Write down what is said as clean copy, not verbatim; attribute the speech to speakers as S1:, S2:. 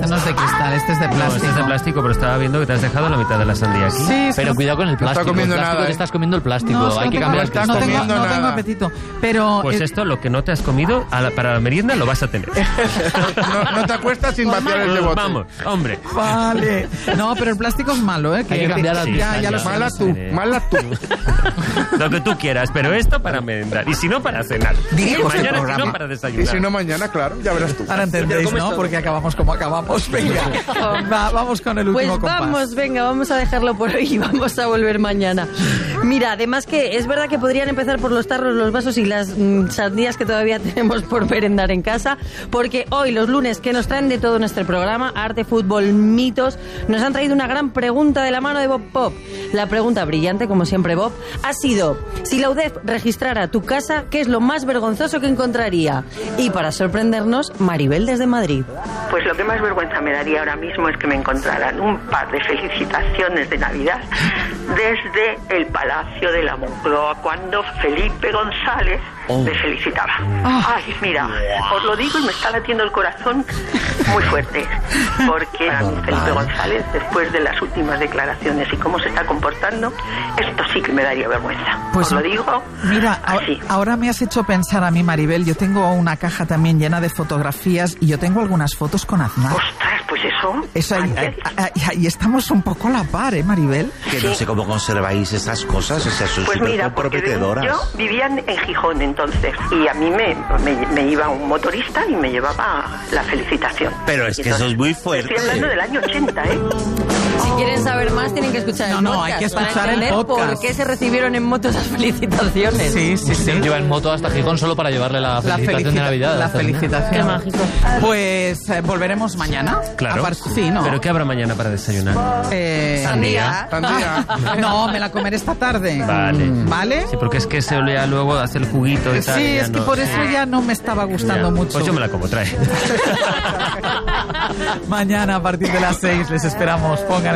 S1: este no es de cristal, este es de plástico.
S2: No, este es de plástico, pero estaba viendo que te has dejado la mitad de la sandía aquí.
S1: Sí,
S3: pero cuidado con el plástico.
S4: está comiendo
S3: el plástico
S4: nada,
S3: te estás comiendo el plástico.
S1: No,
S3: hay que cambiar el
S4: está
S3: cristal.
S4: comiendo
S1: no tengo
S4: nada.
S1: apetito. Pero
S2: Pues esto, lo que no te has comido, para la merienda lo vas a tener.
S4: No te acuestas sin vaciar el bote.
S2: Vamos, hombre.
S1: vale. No, pero el plástico es malo, ¿eh?
S3: Hay que cambiar al
S1: ya lo
S4: Mala
S1: sabemos.
S4: tú.
S2: Lo que tú quieras, pero esto para merendar. Y si no, para cenar.
S1: Dirige
S2: Y
S1: este
S2: mañana, si
S1: programa.
S2: no, para
S4: Y
S2: desayunar.
S4: si no, mañana, claro, ya verás tú.
S1: Ahora entendéis, ¿no? Porque acabamos como acabamos. Venga, vamos con el
S5: Pues
S1: último compás.
S5: vamos a dejarlo por hoy y vamos a volver mañana. Mira, además que es verdad que podrían empezar por los tarros, los vasos y las sandías que todavía tenemos por merendar en casa, porque hoy, los lunes, que nos traen de todo en este programa, arte, fútbol, mitos, nos han traído una gran pregunta de la mano de Bob Pop. La pregunta brillante, como siempre, Bob, ha sido: si la UDEF registrara tu casa, ¿qué es lo más vergonzoso que encontraría? Y para sorprendernos, Maribel desde Madrid.
S6: Pues lo que más vergüenza me daría ahora mismo es que me encontraran un par de felicitaciones de Navidad desde el Palacio de la Moncloa, cuando Felipe González me felicitaba. Ay, mira, os lo digo y me está latiendo el corazón muy fuerte, porque a mí Felipe González, después de las últimas declaraciones y cómo se está comportando, esto sí que me daría vergüenza.
S1: Pues
S6: os lo digo.
S1: Mira,
S6: así.
S1: ahora me has hecho pensar a mí, Maribel. Yo tengo una caja también llena de fotografías y yo tengo algunas fotos con Aznar.
S6: Ostras, pues eso.
S1: Ahí estamos un poco a la par, ¿eh, Maribel?
S7: Que no sé cómo conserváis esas cosas, o sea, sois
S6: Pues
S7: súper
S6: mira, porque
S7: comprometedoras.
S6: yo vivía en Gijón entonces y a mí me iba un motorista y me llevaba la felicitación.
S7: Pero es que eso es muy fuerte.
S6: Estoy hablando del año 80, ¿eh?
S5: Si quieren saber más, tienen que escuchar el podcast.
S1: No, hay que escuchar
S5: para
S1: el
S5: entender
S1: podcast.
S5: por qué se recibieron en moto esas felicitaciones.
S1: Sí.
S3: Lleva en moto hasta Gijón solo para llevarle la felicitación de Navidad.
S1: La felicitación.
S5: Qué mágico.
S1: Pues volveremos mañana.
S2: Claro.
S1: Sí, ¿no?
S2: ¿Pero qué habrá mañana para desayunar?
S1: Sandía.
S4: Sandía.
S1: No, me la comeré esta tarde.
S2: Vale.
S1: ¿Vale?
S2: Sí, porque es que se olea luego, hace el juguito y tal.
S1: Sí,
S2: y ya
S1: es que
S2: no-
S1: por eso ya no me estaba gustando
S2: Ya.
S1: mucho.
S2: Pues yo me la como, trae.
S1: Mañana a partir de las 6 les esperamos. Pongan